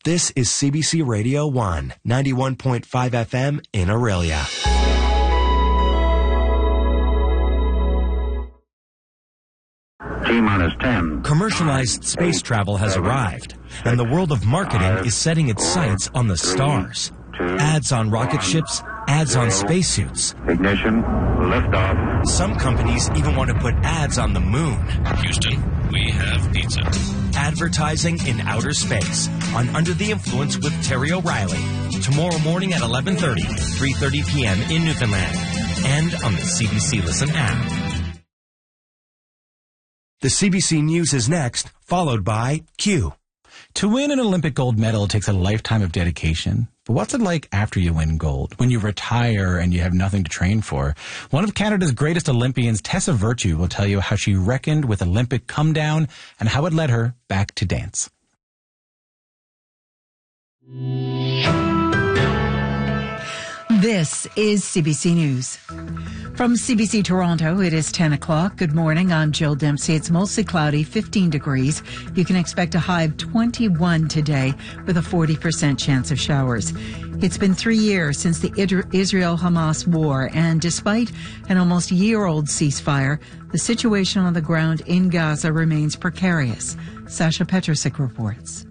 This is CBC Radio 1, 91.5 FM in Aurelia. T-minus 10. Commercialized space travel has arrived, and the world of marketing is setting its sights on the stars. Ads on rocket ships, ads on spacesuits. Ignition, liftoff. Some companies even want to put ads on the moon. Houston, we have pizza. Advertising in outer space on Under the Influence with Terry O'Reilly. Tomorrow morning at 11:30, 3:30 p.m. in Newfoundland. And on the CBC Listen app. The CBC News is next, followed by Q. To win an Olympic gold medal takes a lifetime of dedication. But what's it like after you win gold, when you retire and you have nothing to train for? One of Canada's greatest Olympians, Tessa Virtue, will tell you how she reckoned with Olympic come down and how it led her back to dance. This is CBC News. From CBC Toronto, it is 10 o'clock. Good morning. I'm Jill Dempsey. It's mostly cloudy, 15 degrees. You can expect a high of 21 today with a 40% chance of showers. It's been 3 years since the Israel-Hamas war, and despite an almost year-old ceasefire, the situation on the ground in Gaza remains precarious. Sasha Petrusik reports.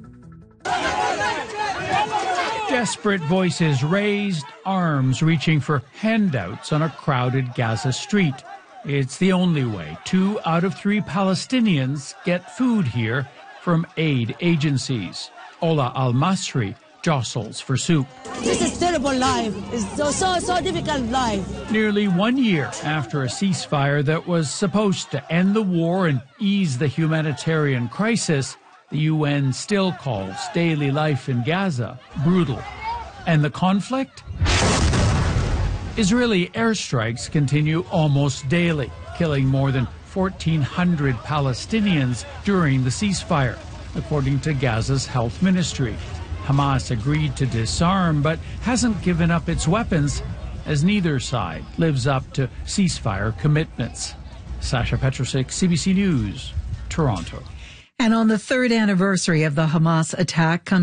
Desperate voices raised, arms reaching for handouts on a crowded Gaza street. It's the only way 2 out of 3 Palestinians get food here from aid agencies. Ola Al-Masri jostles for soup. This is terrible life. It's so difficult life. Nearly 1 year after a ceasefire that was supposed to end the war and ease the humanitarian crisis, the UN still calls daily life in Gaza brutal. And the conflict? Israeli airstrikes continue almost daily, killing more than 1,400 Palestinians during the ceasefire, according to Gaza's health ministry. Hamas agreed to disarm, but hasn't given up its weapons, as neither side lives up to ceasefire commitments. Sasha Petrusik, CBC News, Toronto. And on the third anniversary of the Hamas attack comes